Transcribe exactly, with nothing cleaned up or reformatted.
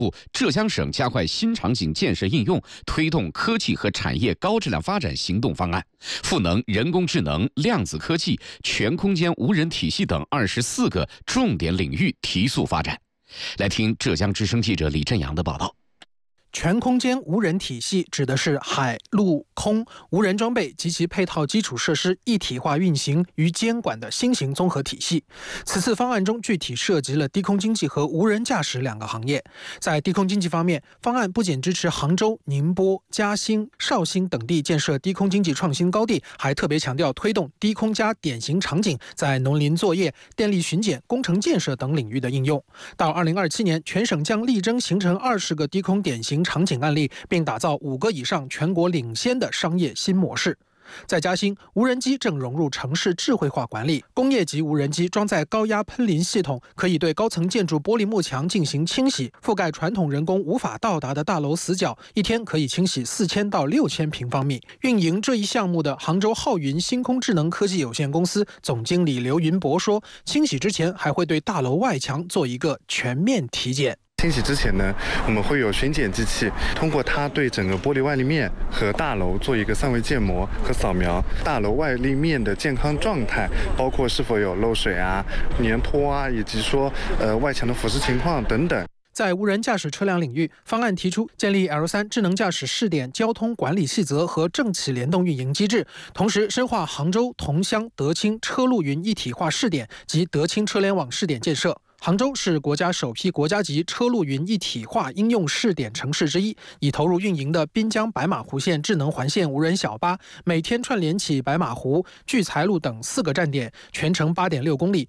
浙江省加快新场景建设应用，推动科技和产业高质量发展行动方案，赋能人工智能、量子科技、全空间无人体系等二十四个重点领域提速发展。来听浙江之声记者李振阳的报道。 全空间无人体系指的是海、陆、空无人装备及其配套基础设施一体化运行与监管的新型综合体系。此次方案中具体涉及了低空经济和无人驾驶两个行业。在低空经济方面，方案不仅支持杭州、宁波、嘉兴、绍兴等地建设低空经济创新高地，还特别强调推动低空加典型场景在农林作业、电力巡检、工程建设等领域的应用。到二零二七年，全省将力争形成二十个低空典型场景案例，并打造五个以上全国领先的商业新模式。在嘉兴，无人机正融入城市智慧化管理，工业级无人机装载高压喷淋系统，可以对高层建筑玻璃幕墙进行清洗，覆盖传统人工无法到达的大楼死角，一天可以清洗四千到六千平方米。运营这一项目的杭州浩云星空智能科技有限公司总经理刘云博说，清洗之前还会对大楼外墙做一个全面体检。 清洗之前呢，我们会有巡检机器，通过它对整个玻璃外立面和大楼做一个三维建模和扫描，大楼外立面的健康状态，包括是否有漏水啊、粘坡啊，以及说呃外墙的腐蚀情况等等。 在无人驾驶车辆领域，方案提出建立 L 三 智能驾驶试点交通管理细则和政企联动运营机制，同时深化杭州、桐乡、德清车路云一体化试点及德清车联网试点建设。杭州是国家首批国家级车路云一体化应用试点城市之一，已投入运营的滨江白马湖线智能环线无人小巴，每天串联起白马湖、聚财路等四个站点，全程 八点六公里，